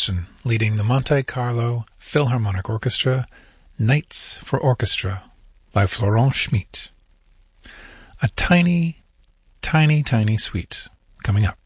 Robertson leading the Monte Carlo Philharmonic Orchestra, Nights for Orchestra by Florent Schmitt. A tiny, tiny, tiny suite coming up.